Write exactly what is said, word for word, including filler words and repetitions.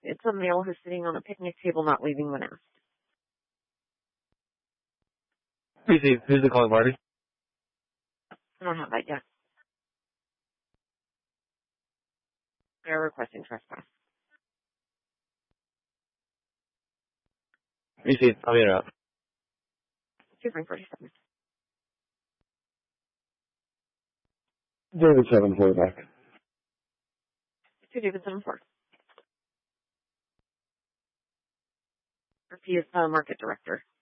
It's a male who's sitting on a picnic table not leaving the nest. Who's the, who's the calling party? I don't have that yet. They're requesting trespass. Let me see. I'll get it up. Two point forty seven. David seven four back. Two Davidson four. He is the market director.